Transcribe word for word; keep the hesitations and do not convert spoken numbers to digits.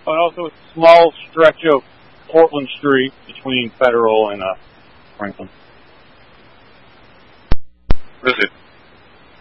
but also a small stretch of Portland Street between Federal and uh, Franklin. Visit.